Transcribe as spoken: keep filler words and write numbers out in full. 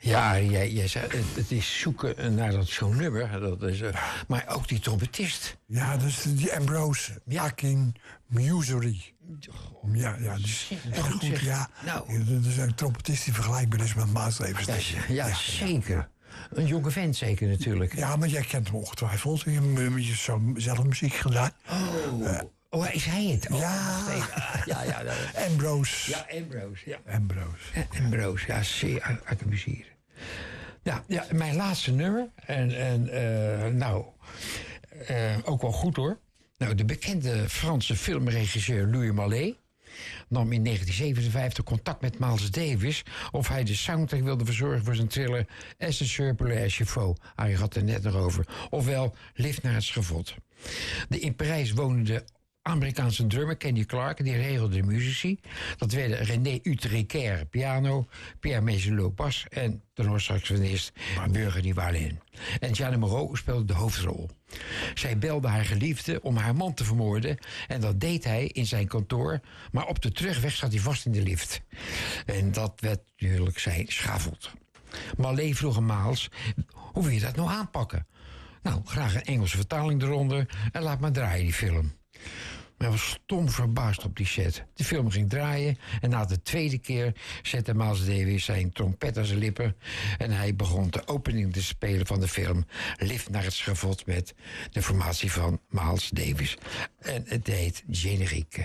Ja, jij, jij zei, het, het is zoeken naar dat zo'n nummer. Dat is, uh, maar ook die trompetist. Ja, dus die Ambrose Akin Musery. Ja, ja, die is echt goed. Zeg. Ja, nou. Dat is een trompetist die vergelijkbaar is met Miles Davis. Ja, ja, ja, zeker. Een jonge vent zeker natuurlijk. Ja, maar jij kent hem ongetwijfeld. Je hebt zo zelf muziek gedaan. Oh, uh, oh is hij het? Oh, ja. ja, ja, ja. Ambrose. Ja, Ambrose. Ja. Ambrose. Ja, Ambrose, ja, zeer academiseer. Ja, ja, mijn laatste nummer. En, en uh, nou, uh, ook wel goed hoor. Nou, de bekende Franse filmregisseur Louis Malle nam in negentien zevenenvijftig contact met Miles Davis of hij de soundtrack wilde verzorgen voor zijn thriller Ascenseur pour les Chevaux. Ah, je had het er net nog over. Ofwel Lift naar het Schavot. De in Parijs wonende Amerikaanse drummer Kenny Clarke, die regelde de muzici. Dat werden René Utrecaire piano, Pierre Meselot bas en tenorsaxofonist Burger Wallin. En Jeanne Moreau speelde de hoofdrol. Zij belde haar geliefde om haar man te vermoorden en dat deed hij in zijn kantoor, maar op de terugweg zat hij vast in de lift. En dat werd natuurlijk zijn schavot. Malé vroeg aan Miles, hoe wil je dat nou aanpakken? Nou, graag een Engelse vertaling eronder en laat maar draaien die film. Maar hij was stom verbaasd op die set. De film ging draaien en na de tweede keer zette Miles Davis zijn trompet aan zijn lippen en hij begon de opening te spelen van de film Lift naar het Schavot met de formatie van Miles Davis. En het heet Générique.